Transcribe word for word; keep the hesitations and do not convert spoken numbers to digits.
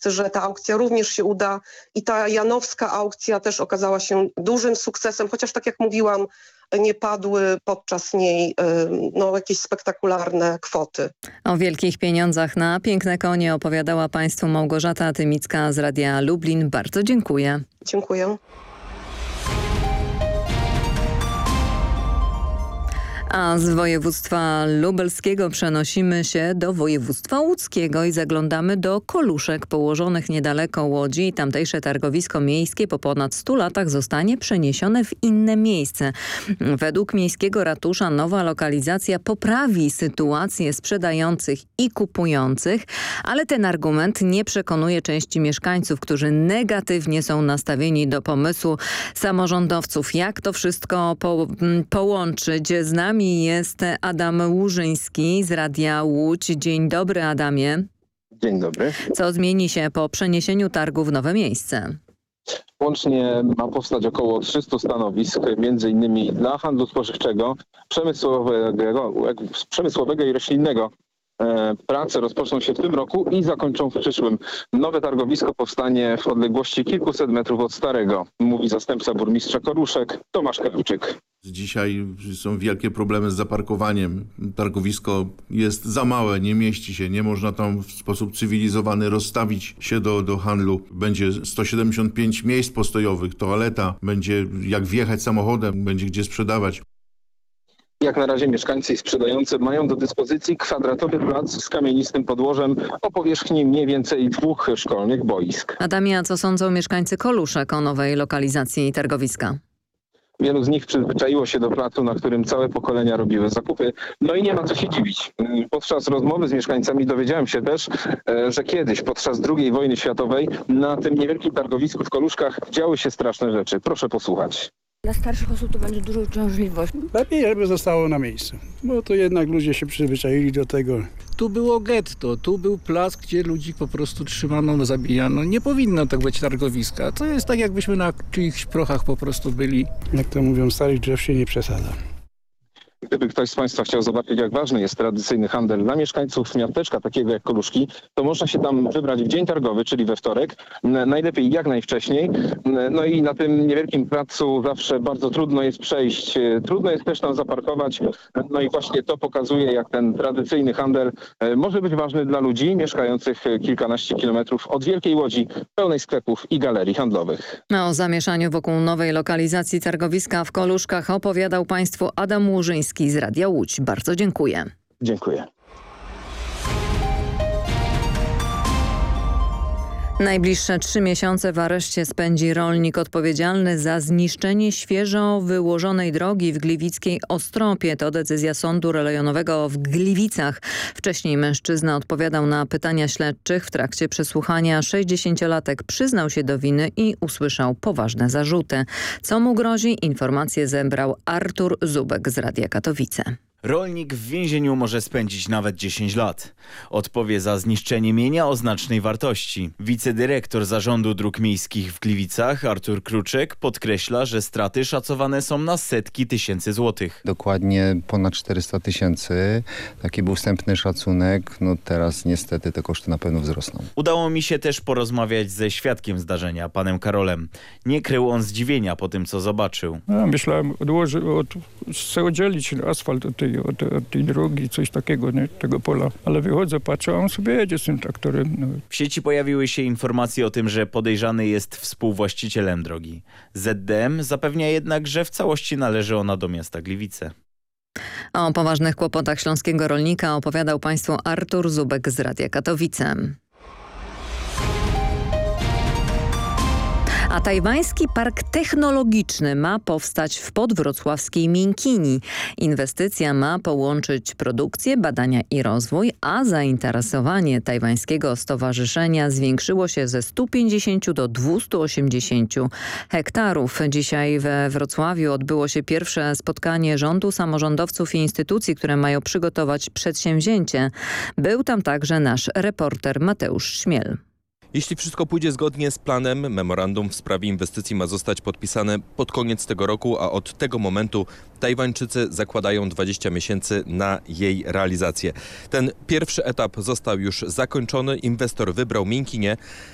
jest, że ta aukcja również się uda i ta janowska aukcja też okazała się dużym sukcesem, chociaż tak jak mówiłam, nie padły podczas niej no, jakieś spektakularne kwoty. O wielkich pieniądzach na piękne konie opowiadała Państwu Małgorzata Tymicka z Radia Lublin. Bardzo dziękuję. Dziękuję. A z województwa lubelskiego przenosimy się do województwa łódzkiego i zaglądamy do Koluszek położonych niedaleko Łodzi. Tamtejsze targowisko miejskie po ponad stu latach zostanie przeniesione w inne miejsce. Według miejskiego ratusza nowa lokalizacja poprawi sytuację sprzedających i kupujących, ale ten argument nie przekonuje części mieszkańców, którzy negatywnie są nastawieni do pomysłu samorządowców. Jak to wszystko po, połączyć? Z nami jest Adam Łużyński z Radia Łódź. Dzień dobry, Adamie. Dzień dobry. Co zmieni się po przeniesieniu targu w nowe miejsce? Łącznie ma powstać około trzystu stanowisk, między innymi dla handlu spożywczego, przemysłowego, przemysłowego i roślinnego. Prace rozpoczną się w tym roku i zakończą w przyszłym. Nowe targowisko powstanie w odległości kilkuset metrów od starego, mówi zastępca burmistrza Koluszek Tomasz Karolczyk. Dzisiaj są wielkie problemy z zaparkowaniem. Targowisko jest za małe, nie mieści się, nie można tam w sposób cywilizowany rozstawić się do, do handlu. Będzie sto siedemdziesiąt pięć miejsc postojowych, toaleta, będzie jak wjechać samochodem, będzie gdzie sprzedawać. Jak na razie mieszkańcy i sprzedający mają do dyspozycji kwadratowy plac z kamienistym podłożem o powierzchni mniej więcej dwóch szkolnych boisk. Adamie, a co sądzą mieszkańcy Koluszek o nowej lokalizacji targowiska? Wielu z nich przyzwyczaiło się do placu, na którym całe pokolenia robiły zakupy. No i nie ma co się dziwić. Podczas rozmowy z mieszkańcami dowiedziałem się też, że kiedyś podczas drugiej wojny światowej na tym niewielkim targowisku w Koluszkach działy się straszne rzeczy. Proszę posłuchać. Dla starszych osób to będzie dużo uciążliwości. Lepiej, żeby zostało na miejscu, bo to jednak ludzie się przyzwyczaili do tego. Tu było getto, tu był plac, gdzie ludzi po prostu trzymano, zabijano. Nie powinno tak być targowiska. To jest tak, jakbyśmy na czyichś prochach po prostu byli. Jak to mówią, starych drzew się nie przesadza. Gdyby ktoś z Państwa chciał zobaczyć, jak ważny jest tradycyjny handel dla mieszkańców miasteczka takiego jak Koluszki, to można się tam wybrać w dzień targowy, czyli we wtorek, najlepiej jak najwcześniej. No i na tym niewielkim placu zawsze bardzo trudno jest przejść, trudno jest też tam zaparkować. No i właśnie to pokazuje, jak ten tradycyjny handel może być ważny dla ludzi mieszkających kilkanaście kilometrów od Wielkiej Łodzi, pełnej sklepów i galerii handlowych. O zamieszaniu wokół nowej lokalizacji targowiska w Koluszkach opowiadał Państwu Adam Łużyński z Radia Łódź. Bardzo dziękuję. Dziękuję. Najbliższe trzy miesiące w areszcie spędzi rolnik odpowiedzialny za zniszczenie świeżo wyłożonej drogi w gliwickiej Ostropie. To decyzja sądu rejonowego w Gliwicach. Wcześniej mężczyzna odpowiadał na pytania śledczych. W trakcie przesłuchania sześćdziesięciolatek przyznał się do winy i usłyszał poważne zarzuty. Co mu grozi? Informacje zebrał Artur Zubek z Radia Katowice. Rolnik w więzieniu może spędzić nawet dziesięć lat. Odpowie za zniszczenie mienia o znacznej wartości. Wicedyrektor Zarządu Dróg Miejskich w Gliwicach, Artur Kruczek, podkreśla, że straty szacowane są na setki tysięcy złotych. Dokładnie ponad czterysta tysięcy. Taki był wstępny szacunek. No teraz niestety te koszty na pewno wzrosną. Udało mi się też porozmawiać ze świadkiem zdarzenia, panem Karolem. Nie krył on zdziwienia po tym, co zobaczył. Ja myślałem, odłoży, od, chcę oddzielić asfalt od tej Od, od tej drogi, coś takiego, nie? Tego pola. Ale wychodzę, patrzę, a on sobie jedzie z tym traktorem. No. W sieci pojawiły się informacje o tym, że podejrzany jest współwłaścicielem drogi. Z D M zapewnia jednak, że w całości należy ona do miasta Gliwice. O poważnych kłopotach śląskiego rolnika opowiadał Państwu Artur Zubek z Radia Katowice. A tajwański park technologiczny ma powstać w podwrocławskiej Miękini. Inwestycja ma połączyć produkcję, badania i rozwój, a zainteresowanie tajwańskiego stowarzyszenia zwiększyło się ze stu pięćdziesięciu do dwustu osiemdziesięciu hektarów. Dzisiaj we Wrocławiu odbyło się pierwsze spotkanie rządu, samorządowców i instytucji, które mają przygotować przedsięwzięcie. Był tam także nasz reporter Mateusz Szmiel. Jeśli wszystko pójdzie zgodnie z planem, memorandum w sprawie inwestycji ma zostać podpisane pod koniec tego roku, a od tego momentu Tajwańczycy zakładają dwadzieścia miesięcy na jej realizację. Ten pierwszy etap został już zakończony. Inwestor wybrał Miękinię,